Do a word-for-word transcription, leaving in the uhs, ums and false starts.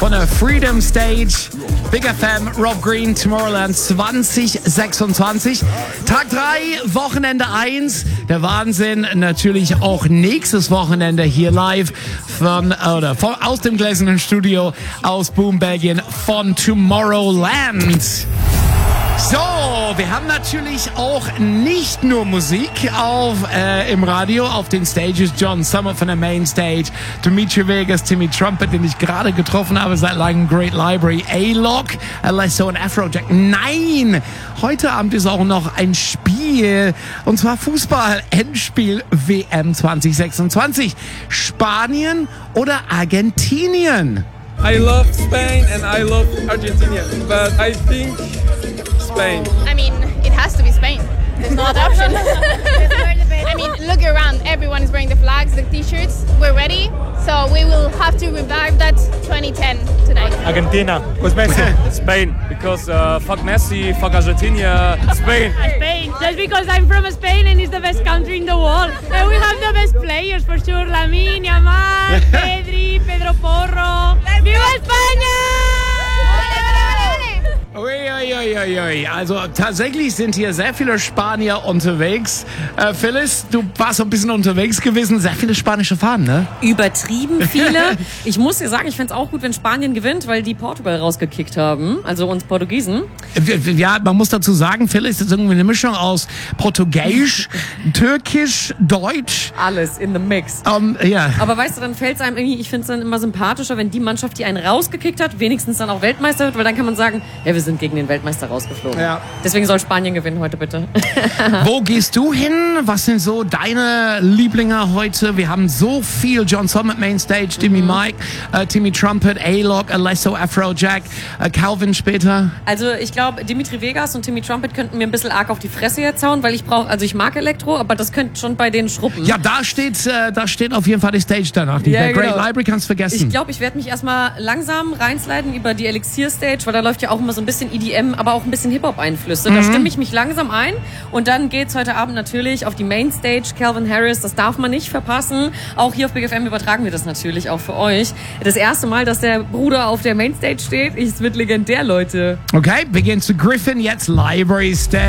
von der Freedom Stage. Big F M, Rob Green, Tomorrowland zwanzig sechsundzwanzig. Tag drei, Wochenende eins. Der Wahnsinn natürlich auch nächstes Wochenende hier live von, oder von, aus dem gläsernen Studio aus Boom, Belgien von Tomorrowland. So, wir haben natürlich auch nicht nur Musik auf äh, im Radio, auf den Stages. John Summit von der Main Stage, Dimitri Vegas, Timmy Trumpet, den ich gerade getroffen habe seit langem, Great Library, A-Lock, Alesso und Afrojack. Nein, heute Abend ist auch noch ein Spiel, und zwar Fußball, Endspiel W M zwanzig sechsundzwanzig. Spanien oder Argentinien? I love Spain and I love Argentina, but I think Spain. I mean, it has to be Spain. There's no other option. I mean, look around. Everyone is wearing the flags, the t-shirts. We're ready. So we will have to revive that twenty ten tonight. Argentina. Who's Messi? Spain. Because uh, fuck Messi, fuck Argentina. Spain. Spain. Just because I'm from Spain and it's the best country in the world. And we have the best players for sure. Lamine, Yamal, Pedri, Pedro Porro. ¡Viva España! Uiuiuiui. Also tatsächlich sind hier sehr viele Spanier unterwegs. Äh, Phyllis, du warst ein bisschen unterwegs gewesen. Sehr viele spanische Fahnen, ne? Übertrieben viele. Ich muss dir sagen, ich fände es auch gut, wenn Spanien gewinnt, weil die Portugal rausgekickt haben. Also uns Portugiesen. Ja, man muss dazu sagen, Phyllis ist irgendwie eine Mischung aus Portugiesisch, Türkisch, Deutsch. Alles in the mix. Um, ja. Aber weißt du, dann fällt es einem irgendwie, ich finde es dann immer sympathischer, wenn die Mannschaft, die einen rausgekickt hat, wenigstens dann auch Weltmeister wird, weil dann kann man sagen, ja, wir sind gegen den Weltmeister rausgeflogen. Ja. Deswegen soll Spanien gewinnen heute, bitte. Wo gehst du hin? Was sind so deine Lieblinge heute? Wir haben so viel. John Summit, Main Stage, Timmy mhm. Mike, äh, Timmy Trumpet, A-Lock, Alesso, Afrojack, äh, Calvin später. Also ich glaube, Dimitri Vegas und Timmy Trumpet könnten mir ein bisschen arg auf die Fresse jetzt hauen, weil ich brauche, also ich mag Elektro, aber das könnte schon bei denen schruppen. Ja, da steht, äh, da steht auf jeden Fall die Stage danach. Die ja, Great genau. Library kannst vergessen. Ich glaube, ich werde mich erstmal langsam reinsliden über die Elixir Stage, weil da läuft ja auch immer so ein bisschen E D M, aber auch ein bisschen Hip-Hop-Einflüsse. Mhm. Da stimme ich mich langsam ein. Und dann geht's heute Abend natürlich auf die Main Stage, Calvin Harris, das darf man nicht verpassen. Auch hier auf Big F M übertragen wir das natürlich auch für euch. Das erste Mal, dass der Bruder auf der Main Stage steht, es wird legendär, Leute. Okay, wir gehen zu Griffin, jetzt Library Stage.